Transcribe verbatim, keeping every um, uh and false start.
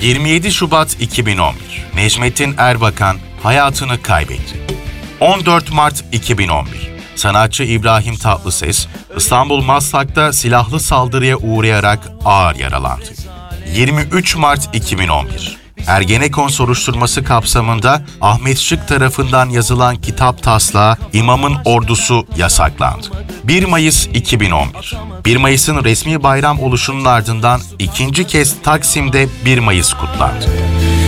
yirmi yedi Şubat iki bin on bir. Necmettin Erbakan hayatını kaybetti. on dört Mart iki bin on bir. Sanatçı İbrahim Tatlıses, İstanbul Maslak'ta silahlı saldırıya uğrayarak ağır yaralandı. yirmi üç Mart iki bin on bir. Ergenekon soruşturması kapsamında Ahmet Şık tarafından yazılan kitap taslağı İmamın Ordusu yasaklandı. bir Mayıs iki bin on bir. bir Mayıs'ın resmi bayram oluşunun ardından ikinci kez Taksim'de bir Mayıs kutlandı.